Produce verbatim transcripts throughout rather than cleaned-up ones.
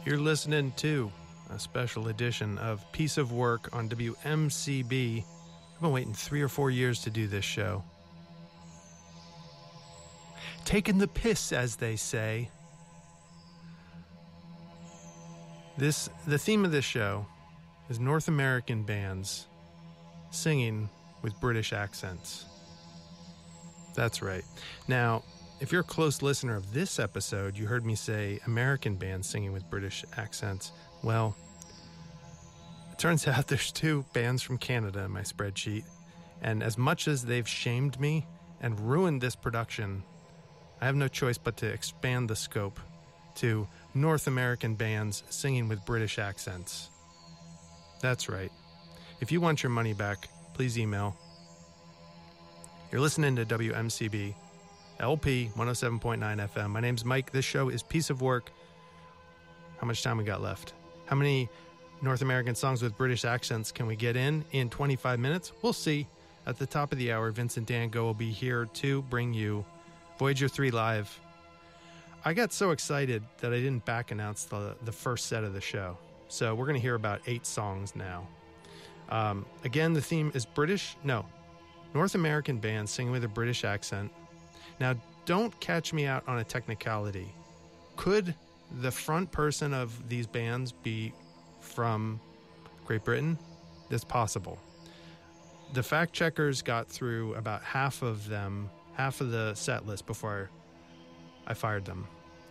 You're listening to a special edition of Piece of Work on W M C B. I've been waiting three or four years to do this show. Taking the piss, as they say. This the theme of this show is North American bands singing with British accents. That's right. Now, if you're a close listener of this episode, you heard me say American bands singing with British accents. Well, it turns out there's two bands from Canada in my spreadsheet, and as much as they've shamed me and ruined this production, I have no choice but to expand the scope to North American bands singing with British accents. That's right. If you want your money back, please email. You're listening to W M C B, L P one oh seven point nine F M. My name's Mike. This show is Piece of Work. How much time we got left? How many North American songs with British accents can we get in in twenty-five minutes? We'll see. At the top of the hour, Vincent Dango will be here to bring you Voyager three Live. I got so excited that I didn't back announce the, the first set of the show. So we're going to hear about eight songs now. Um, again, the theme is British, no, North American bands singing with a British accent. Now, don't catch me out on a technicality. Could the front person of these bands be from Great Britain? It's possible. The fact checkers got through about half of them, half of the set list before I fired them.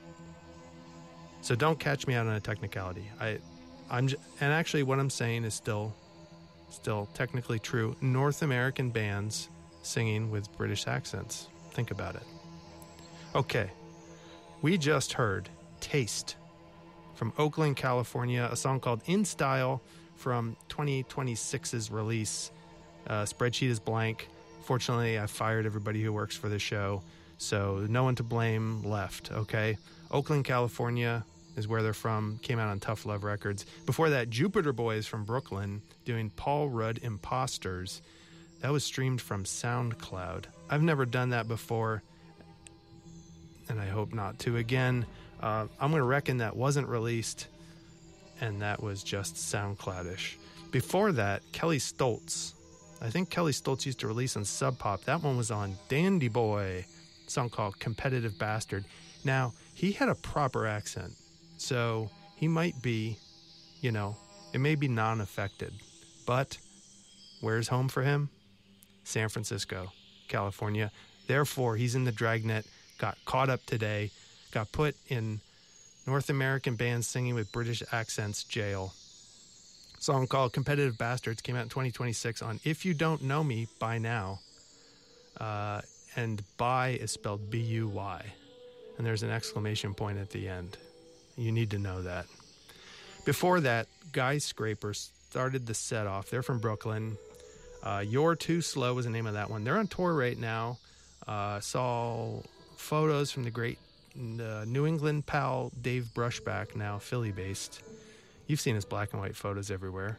So don't catch me out on a technicality. I, I'm, j- and actually what I'm saying is still, still technically true. North American bands singing with British accents. Think about it. Okay, we just heard Taste from Oakland, California, a song called In Style from twenty twenty-six's release. Uh, spreadsheet is blank. Fortunately, I fired everybody who works for the show, so no one to blame left, okay? Oakland, California is where they're from, came out on Tough Love Records. Before that, Jupiter Boys from Brooklyn doing Paul Rudd Imposters. That was streamed from SoundCloud. I've never done that before, and I hope not to again. Uh, I'm going to reckon that wasn't released, and that was just SoundCloudish. Before that, Kelly Stoltz. I think Kelly Stoltz used to release on Sub Pop. That one was on Dandy Boy, a song called Competitive Bastard. Now, he had a proper accent, so he might be, you know, it may be non-affected. But where's home for him? San Francisco, California. Therefore, he's in the dragnet, got caught up today, got put in North American bands singing with British accents jail. Song called Competitive Bastards came out in twenty twenty-six on If You Don't Know Me By Now. Uh, and by is spelled B U Y. And there's an exclamation point at the end. You need to know that. Before that, Guy Scrapers started the set off. They're from Brooklyn. Uh, You're Too Slow was the name of that one. They're on tour right now. Uh, saw photos from the great uh, New England pal Dave Brushback, now Philly-based. You've seen his black and white photos everywhere.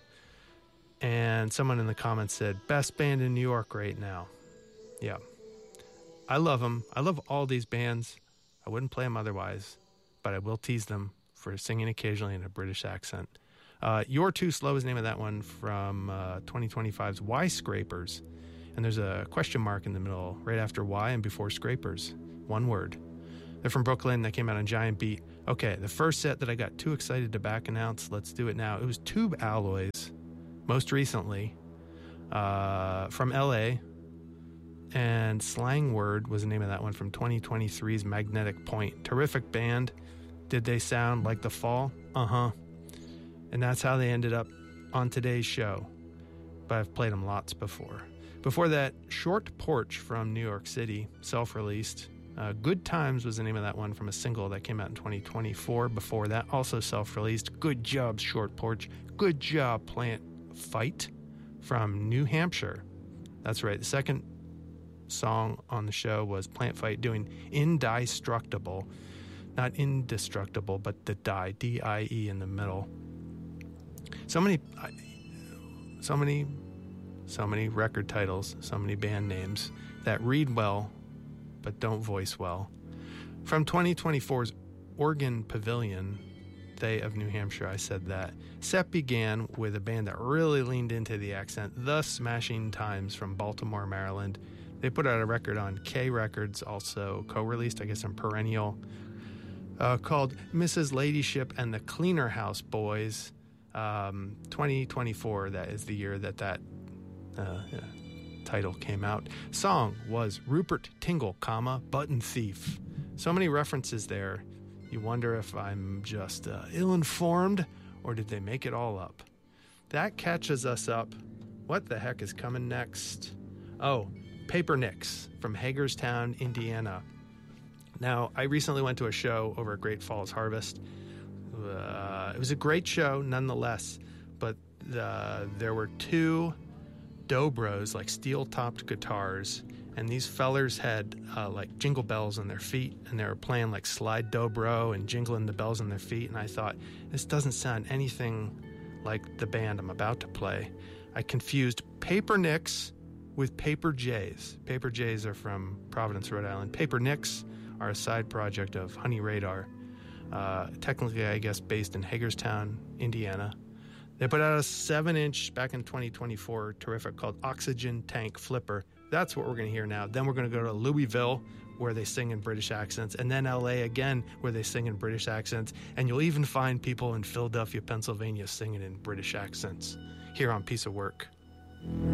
And someone in the comments said, best band in New York right now. Yeah. I love them. I love all these bands. I wouldn't play them otherwise, but I will tease them for singing occasionally in a British accent. Uh, You're Too Slow is the name of that one from uh, twenty twenty-five's Y Scrapers. And there's a question mark in the middle, right after Y and before Scrapers. One word. They're from Brooklyn. They came out on Giant Beat. Okay, the first set that I got too excited to back announce, let's do it now. It was Tube Alloys, most recently, uh, from L A. And Slang Word was the name of that one from twenty twenty-three's Magnetic Point. Terrific band. Did they sound like The Fall? Uh-huh. And that's how they ended up on today's show. But I've played them lots before. Before that, Short Porch from New York City, self-released. Uh, Good Times was the name of that one from a single that came out in twenty twenty-four. Before that, also self-released. Good job, Short Porch. Good job, Plant Fight from New Hampshire. That's right. The second song on the show was Plant Fight doing Indestructible. Not Indestructible, but the die, D I E in the middle. So many, so many, so many record titles, so many band names that read well but don't voice well. From twenty twenty-four's Organ Pavilion, birthday of New Hampshire, I said that. Set began with a band that really leaned into the accent, the Smashing Times from Baltimore, Maryland. They put out a record on K Records, also co-released, I guess, on Perennial, uh, called Missus Ladyship and the Cleaner House Boys. Um, twenty twenty-four, that is the year that that uh, yeah, title came out. Song was Rupert Tingle, comma, Button Thief. So many references there. You wonder if I'm just uh, ill-informed, or did they make it all up? That catches us up. What the heck is coming next? Oh, Paper Nicks from Hagerstown, Indiana. Now, I recently went to a show over at Great Falls Harvest. Uh, it was a great show, nonetheless, but uh, there were two dobros, like steel-topped guitars, and these fellers had uh, like jingle bells on their feet, and they were playing like slide dobro and jingling the bells on their feet, and I thought, this doesn't sound anything like the band I'm about to play. I confused Paper Nicks with Paper Jays. Paper Jays are from Providence, Rhode Island. Paper Nicks are a side project of Honey Radar, uh, technically, I guess, based in Hagerstown, Indiana. They put out a seven-inch back in twenty twenty-four, terrific, called Oxygen Tank Flipper. That's what we're going to hear now. Then we're going to go to Louisville, where they sing in British accents, and then L A again, where they sing in British accents. And you'll even find people in Philadelphia, Pennsylvania singing in British accents here on Piece of Work.